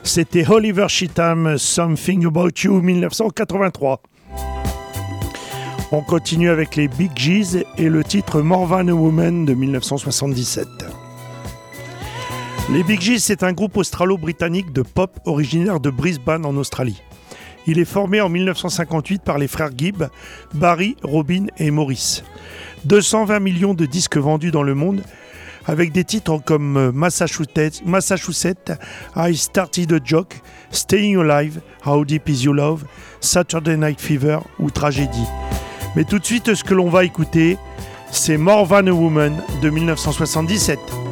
C'était Oliver Cheatham, Something About You, 1983. On continue avec les Bee Gees et le titre More Than a Woman de 1977. Les Bee Gees, c'est un groupe australo-britannique de pop originaire de Brisbane en Australie. Il est formé en 1958 par les frères Gibb, Barry, Robin et Maurice. 220 millions de disques vendus dans le monde, avec des titres comme Massachusetts, I Started a Joke, Staying Alive, How Deep Is Your Love, Saturday Night Fever ou Tragédie. Mais tout de suite, ce que l'on va écouter, c'est More Than a Woman de 1977.